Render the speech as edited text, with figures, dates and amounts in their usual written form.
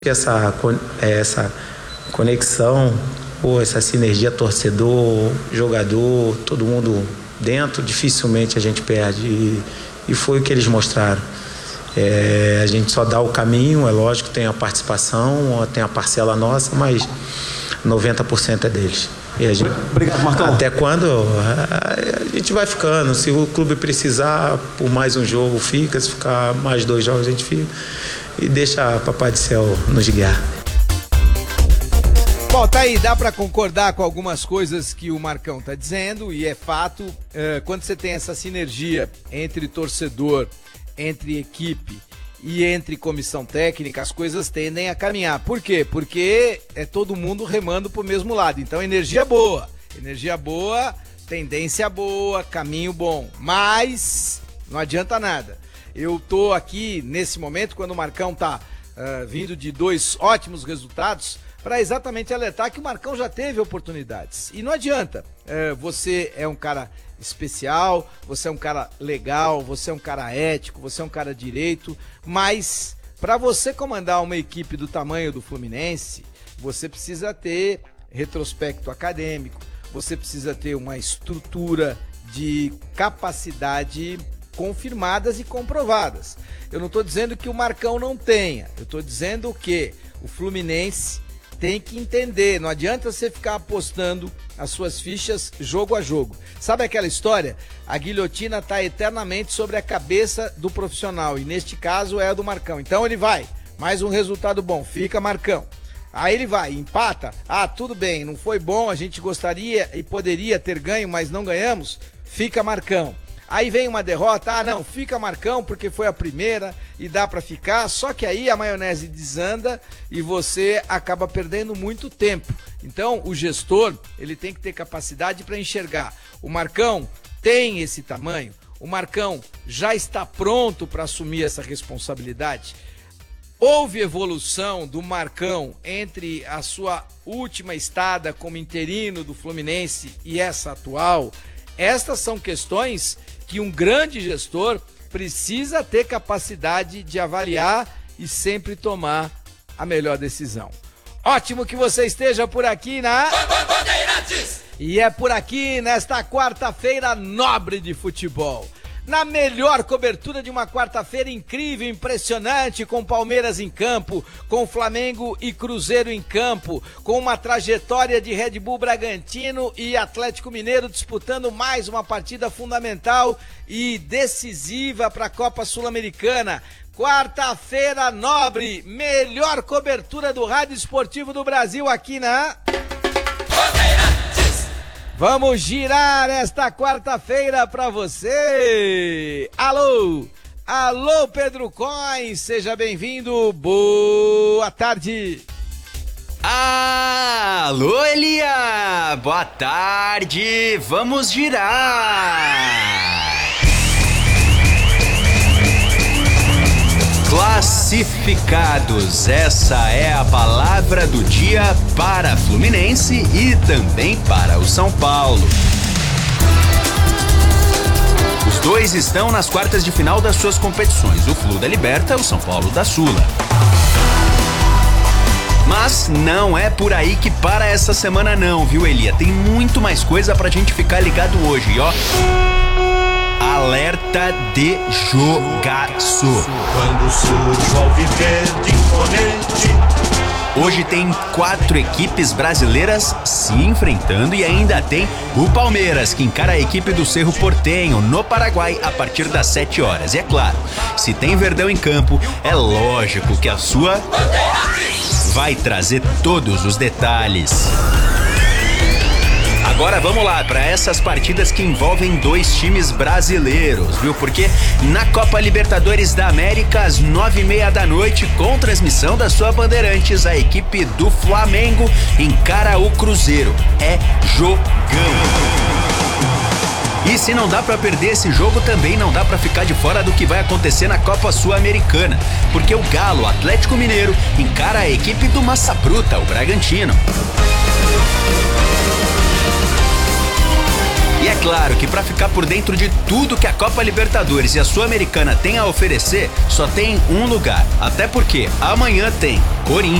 Essa conexão, essa sinergia torcedor, jogador, todo mundo dentro, dificilmente a gente perde. E foi o que eles mostraram. A gente só dá o caminho, é lógico, tem a participação, tem a parcela nossa, mas 90% é deles. E a gente, obrigado, Marcão. Até quando a gente vai ficando, se o clube precisar por mais um jogo fica, se ficar mais 2 jogos a gente fica e deixa Papai do Céu nos guiar. Bom, tá aí, dá pra concordar com algumas coisas que o Marcão tá dizendo e é fato, quando você tem essa sinergia entre torcedor, entre equipe e entre comissão técnica, as coisas tendem a caminhar. Por quê? Porque é todo mundo remando pro mesmo lado. Então, energia boa, tendência boa, caminho bom. Mas não adianta nada. Eu tô aqui, nesse momento, quando o Marcão tá vindo de 2 ótimos resultados, para exatamente alertar que o Marcão já teve oportunidades. E não adianta. Você é um cara especial, você é um cara legal, você é um cara ético, você é um cara direito, mas para você comandar uma equipe do tamanho do Fluminense, você precisa ter retrospecto acadêmico, você precisa ter uma estrutura de capacidade confirmadas e comprovadas. Eu não estou dizendo que o Marcão não tenha, eu estou dizendo que o Fluminense tem que entender, não adianta você ficar apostando as suas fichas jogo a jogo. Sabe aquela história? A guilhotina está eternamente sobre a cabeça do profissional, e neste caso é a do Marcão. Então ele vai, mais um resultado bom, fica Marcão. Aí ele vai, empata, tudo bem, não foi bom, a gente gostaria e poderia ter ganho, mas não ganhamos, fica Marcão. Aí vem uma derrota, não, fica Marcão porque foi a primeira e dá pra ficar, só que aí a maionese desanda e você acaba perdendo muito tempo. Então o gestor, ele tem que ter capacidade para enxergar. O Marcão tem esse tamanho, o Marcão já está pronto para assumir essa responsabilidade. Houve evolução do Marcão entre a sua última estada como interino do Fluminense e essa atual? Estas são questões que um grande gestor precisa ter capacidade de avaliar e sempre tomar a melhor decisão. Ótimo que você esteja por aqui na... E é por aqui nesta quarta-feira nobre de futebol. Na melhor cobertura de uma quarta-feira incrível, impressionante, com Palmeiras em campo, com Flamengo e Cruzeiro em campo, com uma trajetória de Red Bull Bragantino e Atlético Mineiro disputando mais uma partida fundamental e decisiva para a Copa Sul-Americana. Quarta-feira nobre, melhor cobertura do Rádio Esportivo do Brasil aqui na... Vamos girar esta quarta-feira para você. Alô, Pedro Coin, seja bem-vindo, boa tarde. Alô, Elia, boa tarde, vamos girar. Classificados, essa é a palavra do dia para Fluminense e também para o São Paulo. Os dois estão nas quartas de final das suas competições, o Flu da Liberta, o São Paulo da Sula. Mas não é por aí que para essa semana não, viu, Elia? Tem muito mais coisa pra gente ficar ligado hoje, ó. Alerta de jogaço. Quando surge o alviverde imponente. Hoje tem 4 equipes brasileiras se enfrentando e ainda tem o Palmeiras, que encara a equipe do Cerro Porteño, no Paraguai, a partir das 7 horas. E é claro, se tem Verdão em campo, é lógico que a sua vai trazer todos os detalhes. Agora vamos lá para essas partidas que envolvem 2 times brasileiros, viu? Porque na Copa Libertadores da América, às 9h30 da noite, com transmissão da sua Bandeirantes, a equipe do Flamengo encara o Cruzeiro. É jogão. E se não dá pra perder esse jogo, também não dá pra ficar de fora do que vai acontecer na Copa Sul-Americana, porque o Galo, Atlético Mineiro, encara a equipe do Massa Bruta, o Bragantino. E é claro que para ficar por dentro de tudo que a Copa Libertadores e a Sul-Americana tem a oferecer, só tem um lugar. Até porque amanhã tem Corinthians,